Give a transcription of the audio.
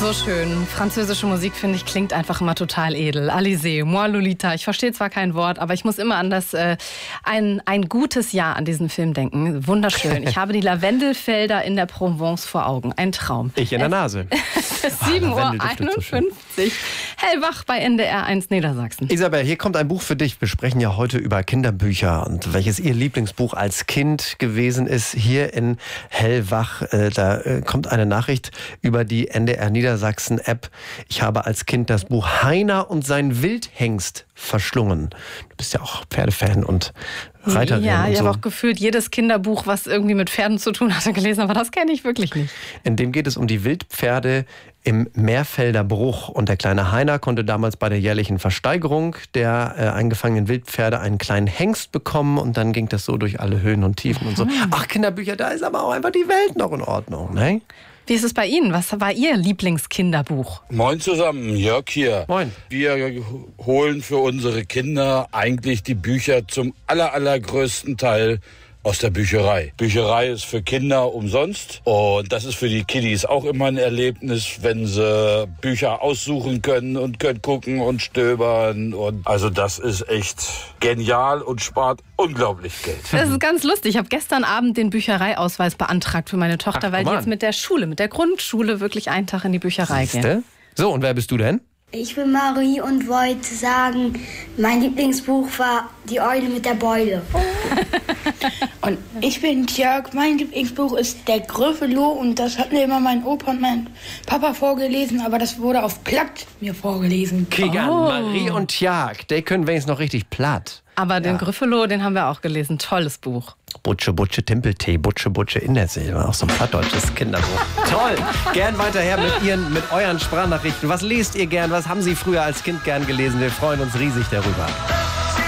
So schön. Französische Musik, finde ich, klingt einfach immer total edel. Alizé, moi Lolita. Ich verstehe zwar kein Wort, aber ich muss immer an ein gutes Jahr an diesen Film denken. Wunderschön. Ich habe die Lavendelfelder in der Provence vor Augen. Ein Traum. Ich in der Nase. 7:51 Uhr. Hellwach bei NDR 1 Niedersachsen. Isabel, hier kommt ein Buch für dich. Wir sprechen ja heute über Kinderbücher und welches Ihr Lieblingsbuch als Kind gewesen ist. Hier in Hellwach, da kommt eine Nachricht über die NDR Niedersachsen App. Ich habe als Kind das Buch Heiner und sein Wildhengst verschlungen. Du bist ja auch Pferdefan und Reiterin. Ja, ich und so. habe auch gefühlt jedes Kinderbuch, was irgendwie mit Pferden zu tun hatte, gelesen, aber das kenne ich wirklich nicht. In dem geht es um die Wildpferde im Meerfelder Bruch. Und der kleine Heiner konnte damals bei der jährlichen Versteigerung der eingefangenen Wildpferde einen kleinen Hengst bekommen. Und dann ging das so durch alle Höhen und Tiefen und so. Ach, Kinderbücher, da ist aber auch einfach die Welt noch in Ordnung, ne? Wie ist es bei Ihnen? Was war Ihr Lieblingskinderbuch? Moin zusammen, Jörg hier. Moin. Wir holen für unsere Kinder eigentlich die Bücher zum allergrößten Teil aus der Bücherei. Bücherei ist für Kinder umsonst und das ist für die Kiddies auch immer ein Erlebnis, wenn sie Bücher aussuchen können und können gucken und stöbern. Und also das ist echt genial und spart unglaublich Geld. Das ist ganz lustig. Ich habe gestern Abend den Büchereiausweis beantragt für meine Tochter, weil die jetzt mit der Schule, mit der Grundschule wirklich einen Tag in die Bücherei gehen. So, und wer bist du denn? Ich bin Marie und wollte sagen, mein Lieblingsbuch war Die Eule mit der Beule. Und ich bin Jörg, mein Lieblingsbuch ist Der Gryffalo und das hat mir immer mein Opa und mein Papa vorgelesen, aber das wurde auf Platt mir vorgelesen. Kigan, Marie und Tjag, die können wenigstens noch richtig platt. Aber den Gryffalo, den haben wir auch gelesen. Tolles Buch. Butsche, Butsche, Timpeltee, Butsche, Butsche in der Silbe. Auch so ein plattdeutsches Kinderbuch. Toll. Gern weiterher mit euren Sprachnachrichten. Was lest ihr gern? Was haben Sie früher als Kind gern gelesen? Wir freuen uns riesig darüber.